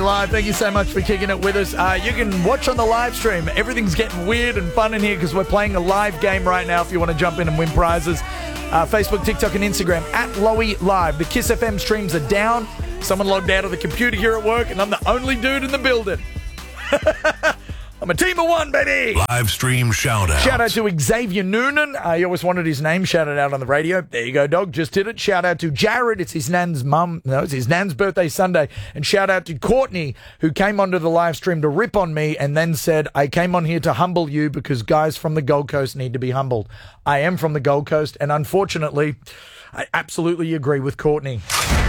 Live. Thank you so much for kicking it with us. You can watch on the live stream. Everything's getting weird and fun in here because we're playing a live game right now if you want to jump in and win prizes. Facebook, TikTok and Instagram at Lowy Live. The Kiss FM streams are down. Someone logged out of the computer here at work and I'm the only dude in the building. I'm a team of one, baby. Live stream shout out. Shout out to Xavier Noonan. He always wanted his name shouted out on the radio. There you go, dog. Just did it. Shout out to Jared. It's his nan's mum. No, it's his nan's birthday Sunday. And shout out to Courtney, who came onto the live stream to rip on me and then said, I came on here to humble you because guys from the Gold Coast need to be humbled. I am from the Gold Coast, and unfortunately, I absolutely agree with Courtney.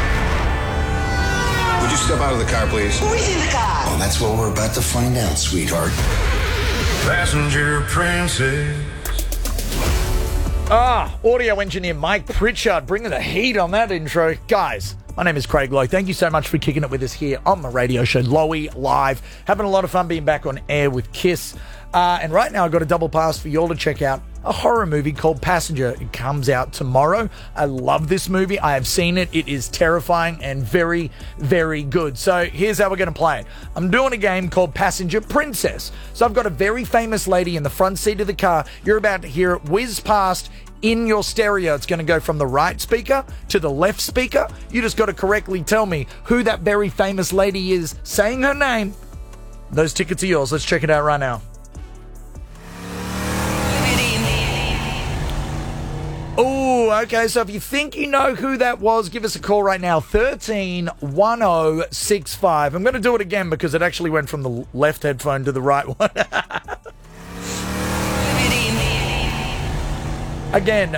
Would you step out of the car, please? Who is in the car? Oh, that's what we're about to find out, sweetheart. Passenger princess. Audio engineer Mike Pritchard bringing the heat on that intro. Guys, my name is Craig Lowe. Thank you so much for kicking it with us here on my radio show, Lowy Live. Having a lot of fun being back on air with Kiss. And right now I've got a double pass for you all to check out a horror movie called Passenger. It comes out tomorrow. I love this movie. I have seen it. It is terrifying and very, very good. So here's how we're going to play it. I'm doing a game called Passenger Princess. So I've got a very famous lady in the front seat of the car. You're about to hear it whiz past in your stereo. It's going to go from the right speaker to the left speaker. You just got to correctly tell me who that very famous lady is, saying her name. Those tickets are yours. Let's check it out right now. Oh, okay. So if you think you know who that was, give us a call right now. 131065. I'm going to do it again because it actually went from the left headphone to the right one. Again,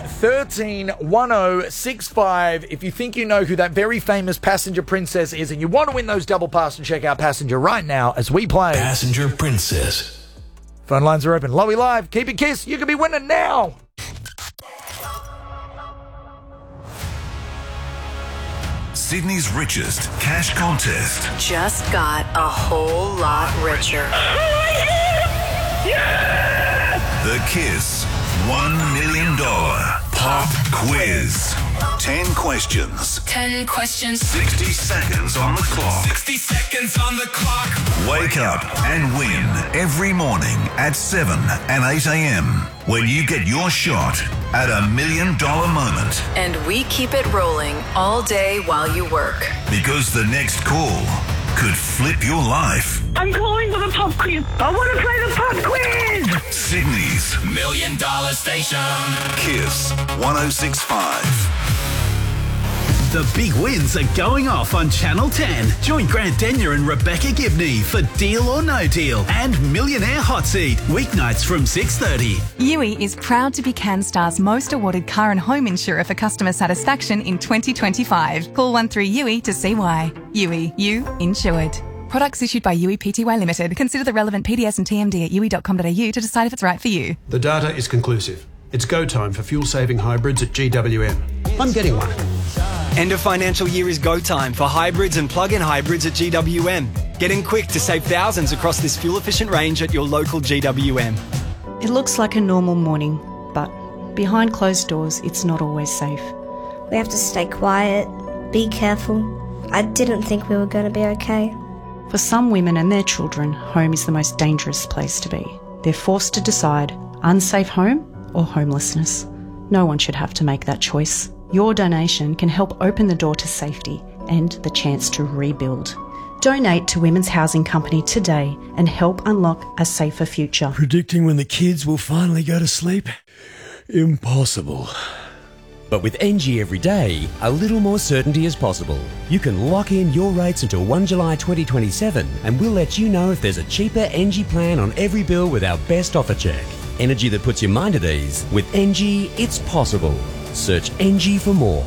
131065. If you think you know who that very famous Passenger Princess is and you want to win those double pass and check out Passenger right now as we play Passenger Princess. Phone lines are open. Lowy Live. Keep it Kiss. You could be winning now. Sydney's richest cash contest. Just got a whole lot richer. The Kiss $1 million pop quiz. 10 questions. 10 questions. 60 seconds on the clock. 60 seconds on the clock. Wake up and win every morning at 7 and 8 a.m. when you get your shot at $1 million moment. And we keep it rolling all day while you work. Because the next call could flip your life. I'm calling for the pop quiz. I want to play the pop quiz. Sydney's $1 million station. Kiss 106.5. The big wins are going off on Channel 10. Join Grant Denyer and Rebecca Gibney for Deal or No Deal and Millionaire Hot Seat, weeknights from 6:30. Yui is proud to be CanStar's most awarded car and home insurer for customer satisfaction in 2025. Call 13-YUI to see why. Yui, you insured. Products issued by Yui Pty Limited. Consider the relevant PDS and TMD at yui.com.au to decide if it's right for you. The data is conclusive. It's go time for fuel-saving hybrids at GWM. I'm getting one. End of financial year is go time for hybrids and plug-in hybrids at GWM. Get in quick to save thousands across this fuel-efficient range at your local GWM. It looks like a normal morning, but behind closed doors, it's not always safe. We have to stay quiet, be careful. I didn't think we were going to be okay. For some women and their children, home is the most dangerous place to be. They're forced to decide unsafe home or homelessness. No one should have to make that choice. Your donation can help open the door to safety and the chance to rebuild. Donate to Women's Housing Company today and help unlock a safer future. Predicting when the kids will finally go to sleep? Impossible. But with NG every day, a little more certainty is possible. You can lock in your rates until 1 July 2027 and we'll let you know if there's a cheaper NG plan on every bill with our best offer check. Energy that puts your mind at ease. With NG, it's possible. Search NG for more.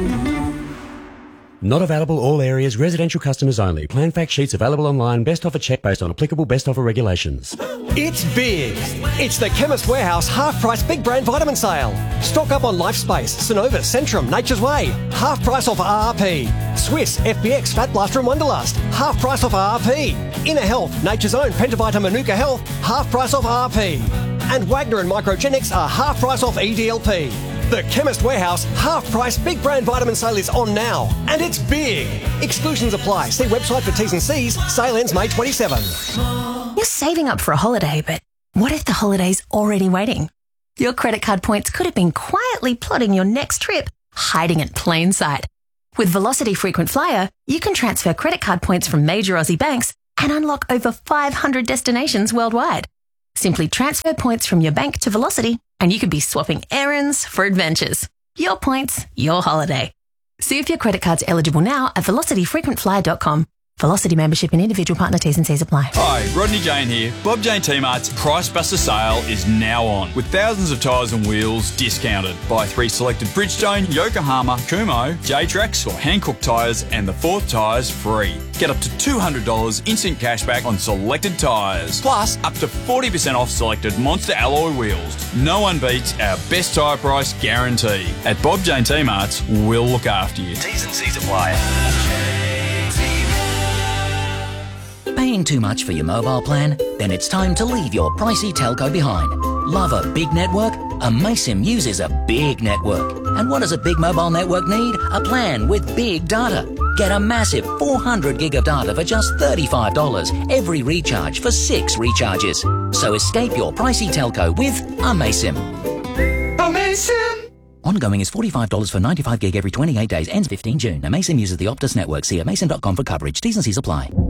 Not available all areas, residential customers only. Plan fact sheets available online. Best offer check based on applicable best offer regulations. It's big. It's the Chemist Warehouse half-price big brand vitamin sale. Stock up on LifeSpace, Synovus, Centrum, Nature's Way. Half price off RRP. Swiss, FBX, Fat Blaster and Wonderlust. Half price off RRP. Inner Health, Nature's Own, Pentavita Manuka Health. Half price off RRP. And Wagner and Microgenics are half price off EDLP. The Chemist Warehouse half-price big brand vitamin sale is on now, and it's big. Exclusions apply. See website for T's and C's. Sale ends May 27. You're saving up for a holiday, but what if the holiday's already waiting? Your credit card points could have been quietly plotting your next trip, hiding in plain sight. With Velocity Frequent Flyer, you can transfer credit card points from major Aussie banks and unlock over 500 destinations worldwide. Simply transfer points from your bank to Velocity, and you could be swapping errands for adventures. Your points, your holiday. See if your credit card's eligible now at velocityfrequentflyer.com. Velocity membership and individual partner T's and C's apply. Hi, Rodney Jane here. Bob Jane T-Mart's Price Buster sale is now on, with thousands of tyres and wheels discounted. Buy 3 selected Bridgestone, Yokohama, Kumho, J-Trax or Hankook tyres and the 4th tyres free. Get up to $200 instant cashback on selected tyres, plus up to 40% off selected Monster alloy wheels. No one beats our best tyre price guarantee. At Bob Jane T-Mart's, we'll look after you. T's and C's apply. Paying too much for your mobile plan? Then it's time to leave your pricey telco behind. Love a big network? Amaysim uses a big network. And what does a big mobile network need? A plan with big data. Get a massive 400 gig of data for just $35 every recharge for 6 recharges. So escape your pricey telco with Amaysim. Amaysim! Ongoing is $45 for 95 gig every 28 days. Ends 15 June. Amaysim uses the Optus network. See amaysim.com for coverage. T's and C's apply.